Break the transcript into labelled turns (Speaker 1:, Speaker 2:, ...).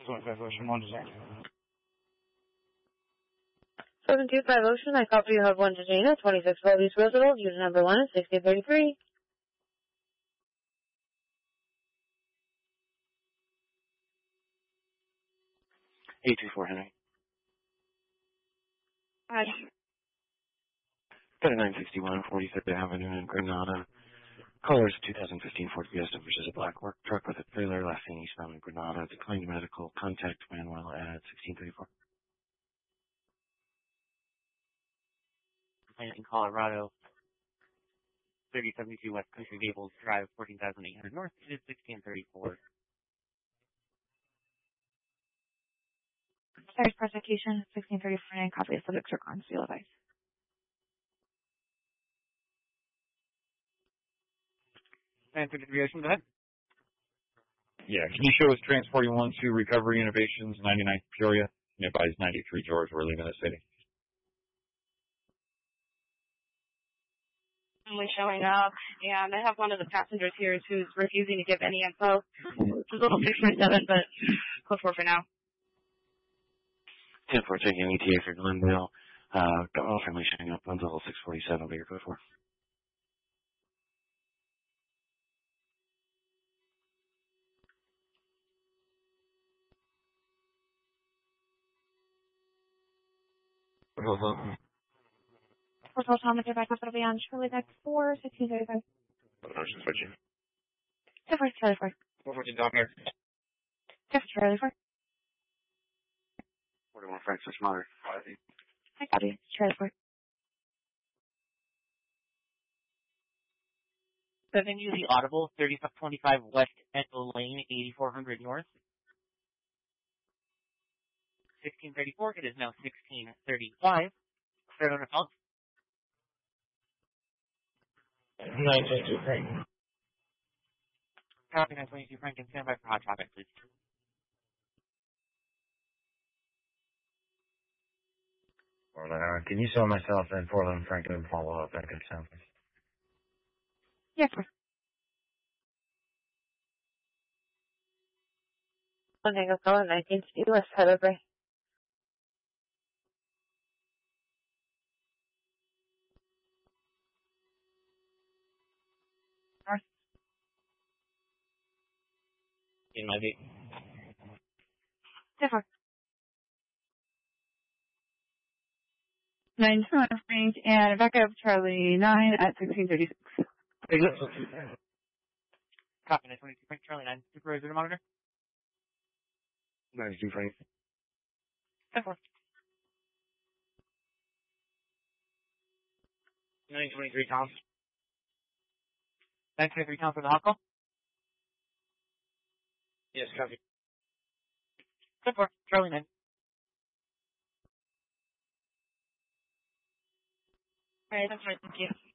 Speaker 1: 25 Ocean, 1 design.
Speaker 2: 725 Ocean, I copy you have 1 Dejana, 26 Valdez Roosevelt, user number 1 is 1633.
Speaker 1: A24 Henry.
Speaker 2: Hi.
Speaker 1: 3961 43rd Avenue in Granada. Colors 2015 Ford Fiesta versus a black work truck with a trailer, last seen eastbound in Granada. Declined medical contact Manuel at 1634.
Speaker 3: In Colorado, 3072 West Country Gables Drive, 14,800 North. It is 1634.
Speaker 2: Service prosecution, 1634, copy of subject or conceal device.
Speaker 3: And 53 Ocean, go ahead.
Speaker 4: Yeah, can you show us transporting 1 to Recovery Innovations, 99th Peoria? Nearby is 93 George. We're leaving the city.
Speaker 2: Only showing up, and I have one of the passengers here who's refusing to give any info. It's a little 6.7, but code 4 for now.
Speaker 1: 10-4 taking ETA for Glendale. Got all family showing up until 647, but your code 4.
Speaker 2: Hotel Thomas, back hospital beyond Shirley Deck 4, 1635.
Speaker 1: Ocean switching.
Speaker 2: 10-4, Charlie 4.
Speaker 1: 414 down here.
Speaker 2: 10-4, Charlie 4.
Speaker 1: 41 Frank switch monitor.
Speaker 2: I copy, Charlie 4.
Speaker 3: Venue The Audible, 3525 West Echo Lane, 8400 North. 1634, it is now 1635. Third owner call.
Speaker 1: 922 Frank.
Speaker 3: Copy 922 Frank, and stand by for hot traffic, please.
Speaker 1: Can you sell myself and 411 Frank and follow up that good sound, please?
Speaker 2: Yes, sir. One Tango Color, 1960 West Highway Bray. North.
Speaker 3: In my view.
Speaker 2: 10-4.
Speaker 5: 921 Frank, and back up Charlie 9 at 1636.
Speaker 3: Copy 922 Frank, Charlie 9. Supervisor to monitor.
Speaker 1: 92 Frank.
Speaker 3: 10-4.
Speaker 1: 923 Tom.
Speaker 3: 923 Tom for the hot call.
Speaker 1: Yes, copy.
Speaker 3: 10-4, Charlie 9.
Speaker 2: Alright, that's right, thank you.